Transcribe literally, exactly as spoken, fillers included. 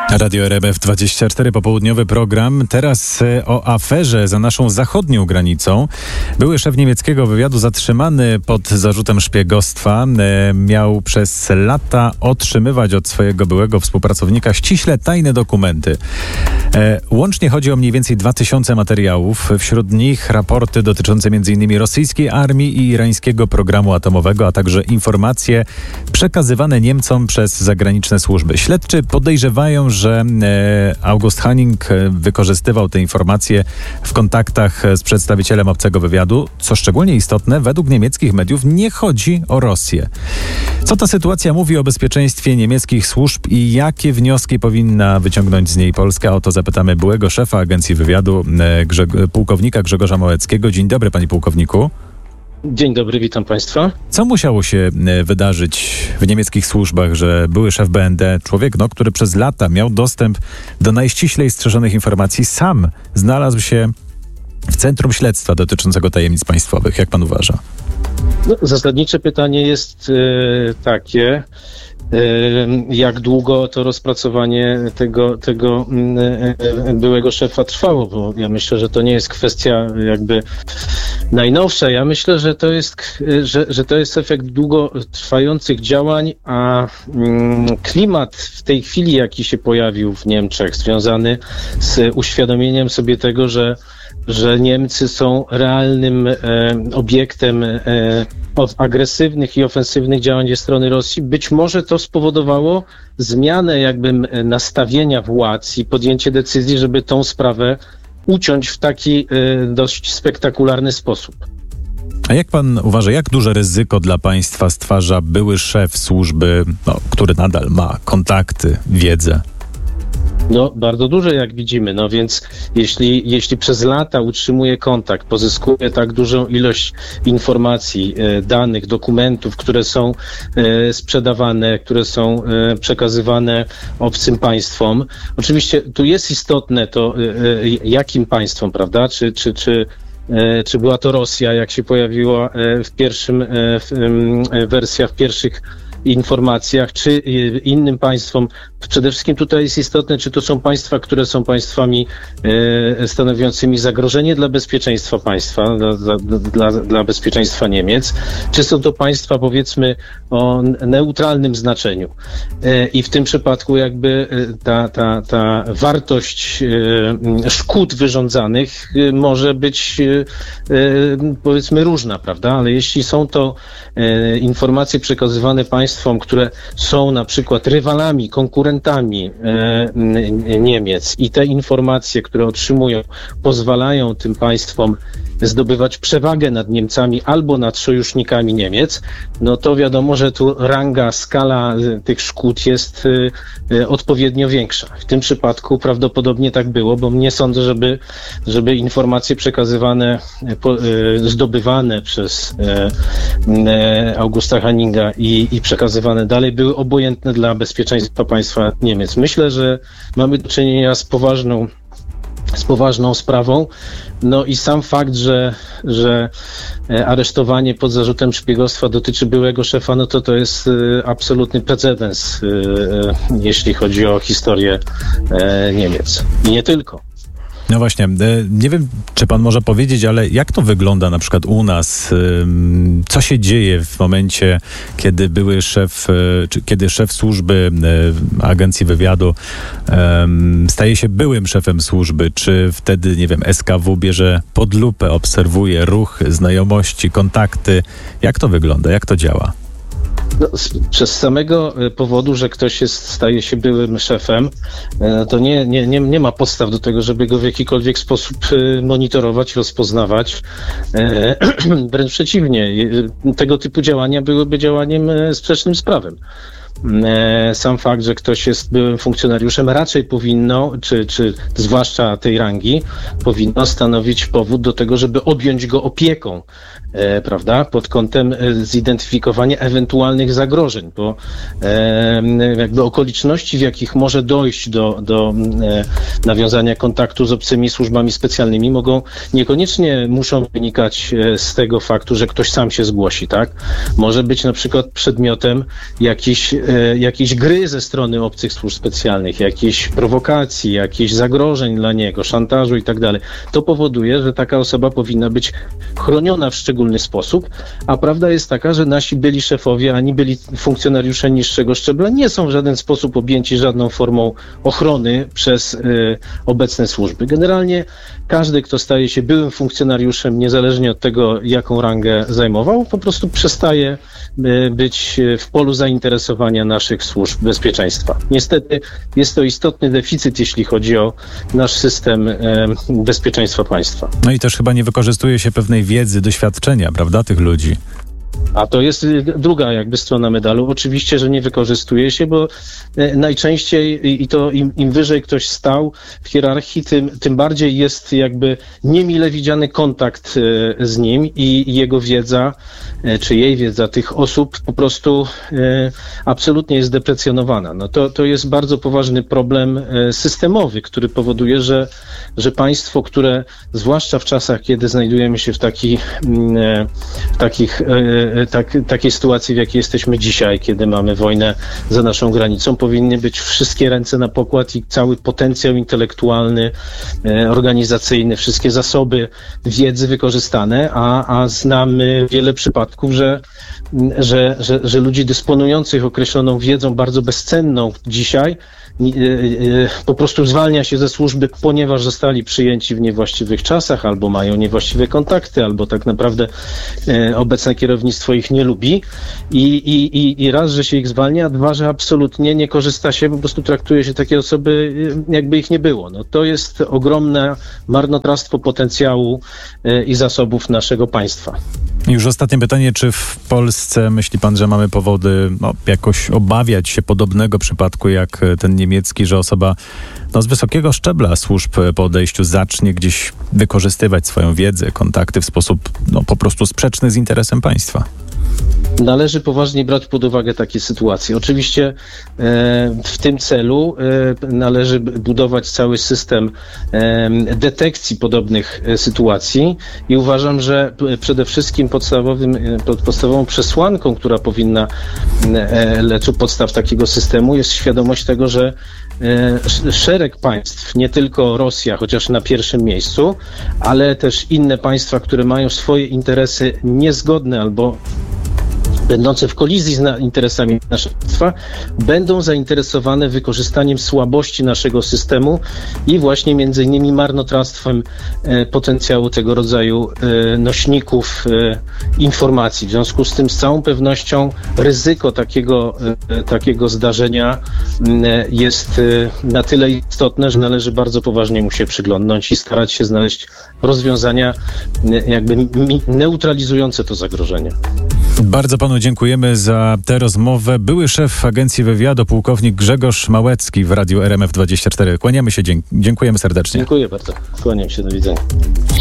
Radio R M F dwadzieścia cztery, popołudniowy program. Teraz o aferze za naszą zachodnią granicą. Były szef niemieckiego wywiadu zatrzymany pod zarzutem szpiegostwa. Miał przez lata otrzymywać od swojego byłego współpracownika ściśle tajne dokumenty. Łącznie chodzi o mniej więcej dwa tysiące materiałów. Wśród nich raporty dotyczące między innymi rosyjskiej armii i irańskiego programu atomowego, a także informacje przekazywane Niemcom przez zagraniczne służby. Śledczy podejrzewają, że August Hanning wykorzystywał te informacje w kontaktach z przedstawicielem obcego wywiadu. Co szczególnie istotne, według niemieckich mediów nie chodzi o Rosję. Co ta sytuacja mówi o bezpieczeństwie niemieckich służb i jakie wnioski powinna wyciągnąć z niej Polska? O to zapytamy byłego szefa Agencji Wywiadu, Grze- pułkownika Grzegorza Małeckiego. Dzień dobry, panie pułkowniku. Dzień dobry, witam państwa. Co musiało się wydarzyć w niemieckich służbach, że były szef B N D, człowiek, no, który przez lata miał dostęp do najściślej strzeżonych informacji, sam znalazł się w centrum śledztwa dotyczącego tajemnic państwowych? Jak pan uważa? No, zasadnicze pytanie jest e, takie, e, jak długo to rozpracowanie tego, tego e, byłego szefa trwało, bo ja myślę, że to nie jest kwestia jakby najnowsza. Ja myślę, że to jest, że, że to jest efekt długotrwających działań, a mm, klimat w tej chwili, jaki się pojawił w Niemczech, związany z uświadomieniem sobie tego, że że Niemcy są realnym e, obiektem e, agresywnych i ofensywnych działań ze strony Rosji. Być może to spowodowało zmianę jakby nastawienia władz i podjęcie decyzji, żeby tą sprawę uciąć w taki e, dość spektakularny sposób. A jak pan uważa, jak duże ryzyko dla państwa stwarza były szef służby, no, który nadal ma kontakty, wiedzę? No, bardzo duże, jak widzimy. No więc jeśli, jeśli przez lata utrzymuje kontakt, pozyskuje tak dużą ilość informacji, e, danych, dokumentów, które są e, sprzedawane, które są e, przekazywane obcym państwom. Oczywiście tu jest istotne to, e, e, jakim państwom, prawda? Czy, czy, czy e, czy była to Rosja, jak się pojawiła e, w pierwszym, e, w, e, wersja w pierwszych informacjach, czy innym państwom. Przede wszystkim tutaj jest istotne, czy to są państwa, które są państwami e, stanowiącymi zagrożenie dla bezpieczeństwa państwa, dla, dla, dla, dla bezpieczeństwa Niemiec, czy są to państwa, powiedzmy, o neutralnym znaczeniu. E, I w tym przypadku jakby ta, ta, ta wartość e, szkód wyrządzanych e, może być e, powiedzmy różna, prawda? Ale jeśli są to e, informacje przekazywane państwom, które są na przykład rywalami, konkurentami e, Niemiec i te informacje, które otrzymują, pozwalają tym państwom zdobywać przewagę nad Niemcami albo nad sojusznikami Niemiec, no to wiadomo, że tu ranga, skala tych szkód jest e, odpowiednio większa. W tym przypadku prawdopodobnie tak było, bo nie sądzę, żeby, żeby informacje przekazywane, po, e, zdobywane przez e, e, Augusta Hanninga i, i przekazywane dalej były obojętne dla bezpieczeństwa państwa Niemiec. Myślę, że mamy do czynienia z poważną z poważną sprawą. No i sam fakt, że, że aresztowanie pod zarzutem szpiegostwa dotyczy byłego szefa, no to to jest absolutny precedens, jeśli chodzi o historię Niemiec. I nie tylko. No właśnie, nie wiem, czy pan może powiedzieć, ale jak to wygląda na przykład u nas? Co się dzieje w momencie, kiedy były szef, czy kiedy szef służby Agencji Wywiadu staje się byłym szefem służby? Czy wtedy, nie wiem, S K W bierze pod lupę, obserwuje ruch, znajomości, kontakty? Jak to wygląda? Jak to działa? No, przez samego powodu, że ktoś jest, staje się byłym szefem, to nie, nie, nie, nie ma podstaw do tego, żeby go w jakikolwiek sposób monitorować, rozpoznawać. Wręcz przeciwnie, tego typu działania byłyby działaniem sprzecznym z prawem. Sam fakt, że ktoś jest byłym funkcjonariuszem, raczej powinno, czy, czy zwłaszcza tej rangi, powinno stanowić powód do tego, żeby objąć go opieką, e, prawda, pod kątem zidentyfikowania ewentualnych zagrożeń, bo e, jakby okoliczności, w jakich może dojść do, do e, nawiązania kontaktu z obcymi służbami specjalnymi, mogą niekoniecznie muszą wynikać z tego faktu, że ktoś sam się zgłosi, tak? Może być na przykład przedmiotem jakichś e, jakiejś gry ze strony obcych służb specjalnych, jakiejś prowokacji, jakichś zagrożeń dla niego, szantażu i tak dalej, to powoduje, że taka osoba powinna być chroniona w szczególny sposób, a prawda jest taka, że nasi byli szefowie, ani byli funkcjonariusze niższego szczebla nie są w żaden sposób objęci żadną formą ochrony przez e, obecne służby. Generalnie każdy, kto staje się byłym funkcjonariuszem, niezależnie od tego, jaką rangę zajmował, po prostu przestaje e, być w polu zainteresowania naszych służb bezpieczeństwa. Niestety jest to istotny deficyt, jeśli chodzi o nasz system e, bezpieczeństwa państwa. No i też chyba nie wykorzystuje się pewnej wiedzy, doświadczenia, prawda, tych ludzi. A to jest druga jakby strona medalu. Oczywiście, że nie wykorzystuje się, bo najczęściej i to im, im wyżej ktoś stał w hierarchii, tym, tym bardziej jest jakby niemile widziany kontakt z nim i jego wiedza, czy jej wiedza tych osób po prostu absolutnie jest deprecjonowana. No to, to jest bardzo poważny problem systemowy, który powoduje, że, że państwo, które zwłaszcza w czasach, kiedy znajdujemy się w, taki, w takich Tak, takiej sytuacji, w jakiej jesteśmy dzisiaj, kiedy mamy wojnę za naszą granicą, powinny być wszystkie ręce na pokład i cały potencjał intelektualny, e, organizacyjny, wszystkie zasoby wiedzy wykorzystane, a, a znamy wiele przypadków, że, że, że, że ludzi dysponujących określoną wiedzą bardzo bezcenną dzisiaj po prostu zwalnia się ze służby, ponieważ zostali przyjęci w niewłaściwych czasach, albo mają niewłaściwe kontakty, albo tak naprawdę obecne kierownictwo ich nie lubi i, i, i raz, że się ich zwalnia, dwa, że absolutnie nie korzysta się, po prostu traktuje się takie osoby, jakby ich nie było. No, to jest ogromne marnotrawstwo potencjału i zasobów naszego państwa. Już ostatnie pytanie, czy w Polsce myśli pan, że mamy powody no, jakoś obawiać się podobnego przypadku jak ten niemiecki, że osoba no, z wysokiego szczebla służb po odejściu zacznie gdzieś wykorzystywać swoją wiedzę, kontakty w sposób no, po prostu sprzeczny z interesem państwa? Należy poważnie brać pod uwagę takie sytuacje. Oczywiście e, w tym celu e, należy budować cały system e, detekcji podobnych e, sytuacji i uważam, że p- przede wszystkim podstawowym, e, pod, podstawową przesłanką, która powinna e, lec u podstaw takiego systemu jest świadomość tego, że e, szereg państw, nie tylko Rosja, chociaż na pierwszym miejscu, ale też inne państwa, które mają swoje interesy niezgodne albo będące w kolizji z interesami naszego państwa, będą zainteresowane wykorzystaniem słabości naszego systemu i właśnie między innymi marnotrawstwem e, potencjału tego rodzaju e, nośników e, informacji. W związku z tym z całą pewnością ryzyko takiego, e, takiego zdarzenia e, jest e, na tyle istotne, że należy bardzo poważnie mu się przyglądnąć i starać się znaleźć rozwiązania e, jakby mi, neutralizujące to zagrożenie. Bardzo panu dziękujemy za tę rozmowę. Były szef Agencji Wywiadu, pułkownik Grzegorz Małecki w Radiu R M F dwadzieścia cztery. Kłaniamy się, dziękujemy serdecznie. Dziękuję bardzo. Kłaniam się, do widzenia.